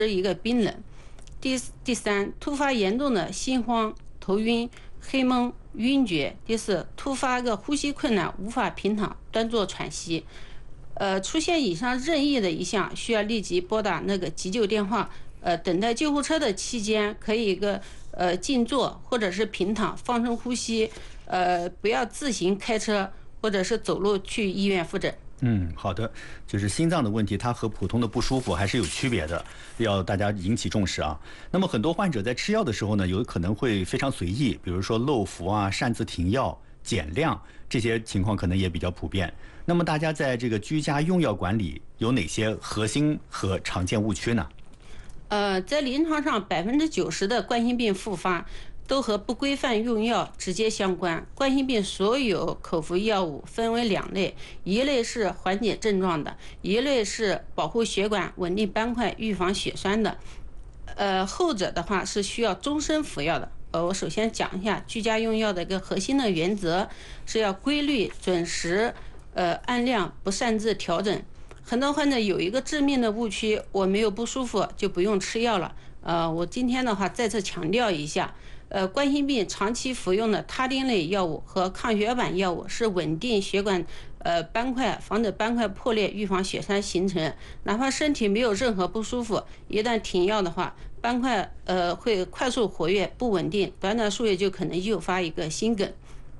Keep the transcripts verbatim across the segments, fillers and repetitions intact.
一个冰冷。第第三，突发严重的心慌、头晕、黑蒙、晕厥。第四，突发个呼吸困难，无法平躺、端坐、喘息。呃，出现以上任意的一项，需要立即拨打那个急救电话。呃，等待救护车的期间，可以一个呃静坐或者是平躺，放松呼吸。呃，不要自行开车或者是走路去医院复诊。 嗯，好的，就是心脏的问题，它和普通的不舒服还是有区别的，要大家引起重视啊。那么很多患者在吃药的时候呢，有可能会非常随意，比如说漏服啊、擅自停药、减量，这些情况可能也比较普遍。那么大家在这个居家用药管理有哪些核心和常见误区呢？ 呃，在临床上，百分之九十的冠心病复发都和不规范用药直接相关。冠心病所有口服药物分为两类，一类是缓解症状的，一类是保护血管、稳定斑块、预防血栓的。呃，后者的话是需要终身服药的。呃，我首先讲一下居家用药的一个核心的原则，是要规律、准时，呃，按量，不擅自调整。很多患者有一个致命的误区，我没有不舒服就不用吃药了。呃，我今天的话再次强调一下，呃，冠心病长期服用的他汀类药物和抗血板药物是稳定血管呃斑块，防止斑块破裂，预防血栓形成。哪怕身体没有任何不舒服，一旦停药的话，斑块呃会快速活跃，不稳定，短短数月就可能诱发一个心梗。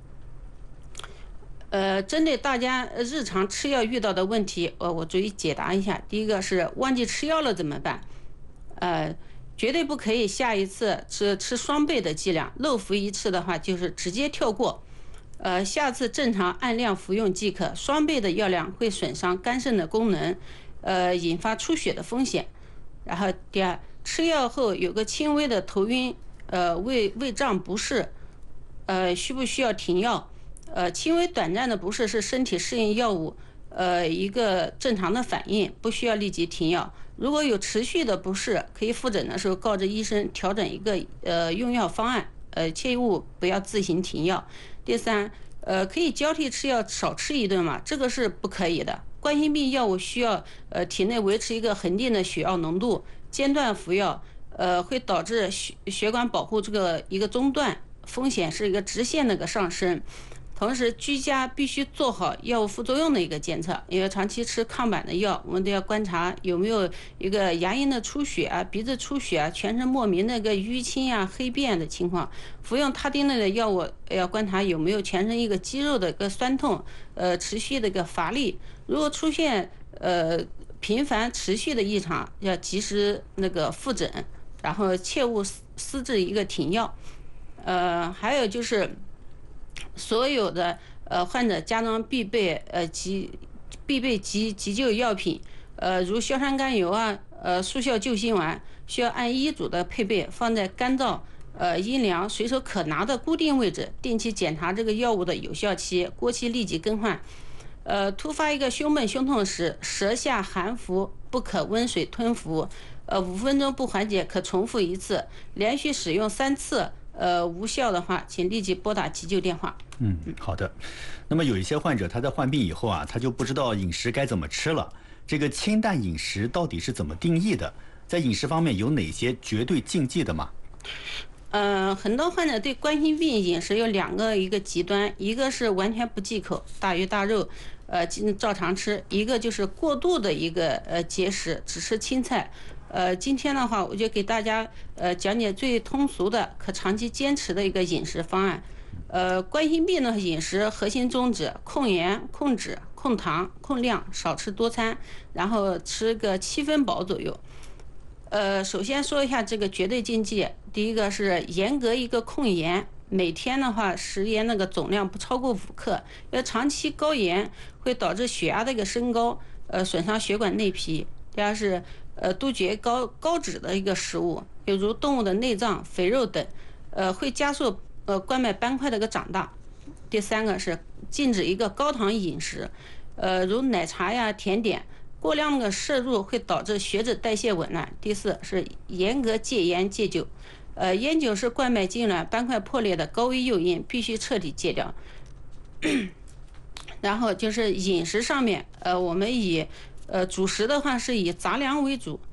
呃，针对大家日常吃药遇到的问题，呃，我逐一解答一下。第一个是忘记吃药了怎么办？呃，绝对不可以下一次吃吃双倍的剂量，漏服一次的话就是直接跳过。呃，下次正常按量服用即可。双倍的药量会损伤肝肾的功能，呃，引发出血的风险。然后第二，吃药后有个轻微的头晕，呃，胃胃胀不适，呃，需不需要停药？呃，轻微短暂的不适是身体适应药物，呃，一个正常的反应，不需要立即停药。如果有持续的不适，可以复诊的时候告知医生调整一个呃用药方案，呃，切勿不要自行停药。第三，呃，可以交替吃药，少吃一顿嘛？这个是不可以的。冠心病药物需要呃体内维持一个恒定的血药浓度，间断服药，呃，会导致血血管保护这个一个中断，风险是一个直线的一个上升。同时，居家必须做好药物副作用的一个监测，因为长期吃抗靶的药，我们都要观察有没有一个牙龈的出血啊、鼻子出血啊、全身莫名的一个淤青啊、黑便的情况。服用他汀类的药物，要观察有没有全身一个肌肉的一个酸痛，呃，持续的一个乏力。如果出现呃频繁持续的异常，要及时那个复诊，然后切勿私自一个停药。呃，还有就是。所有的呃患者家中必备呃急必备急急救药品，呃如硝酸甘油啊，呃速效救心丸，需要按医嘱的配备放在干燥、呃阴凉、随手可拿的固定位置，定期检查这个药物的有效期，过期立即更换。呃，突发一个胸闷胸痛时，舌下含服，不可温水吞服。呃，五分钟不缓解，可重复一次，连续使用三次。呃，无效的话，请立即拨打急救电话。 嗯，好的。那么有一些患者他在患病以后啊，他就不知道饮食该怎么吃了。这个清淡饮食到底是怎么定义的？在饮食方面有哪些绝对禁忌的吗？ 呃，很多患者对冠心病饮食有两个一个极端，一个是完全不忌口，大鱼大肉，呃，照常吃；一个就是过度的一个呃节食，只吃青菜。呃，今天的话，我就给大家呃讲解最通俗的、可长期坚持的一个饮食方案。呃，冠心病的饮食核心宗旨：控盐、控脂、控糖、控量，少吃多餐，然后吃个七分饱左右。呃，首先说一下这个绝对禁忌，第一个是严格一个控盐，每天的话食盐那个总量不超过五克，因为长期高盐会导致血压的一个升高，呃，损伤血管内皮。第二是呃杜绝高高脂的一个食物，比如动物的内脏、肥肉等，呃，会加速呃冠脉斑块的一个长大。第三个是禁止一个高糖饮食，呃，如奶茶呀、甜点。过量的摄入会导致血脂代谢紊乱。第四是严格戒烟戒酒，呃，烟酒是冠脉痉挛、斑块破裂的高危诱因，必须彻底戒掉。然后就是饮食上面，呃，我们以呃主食的话是以杂粮为主，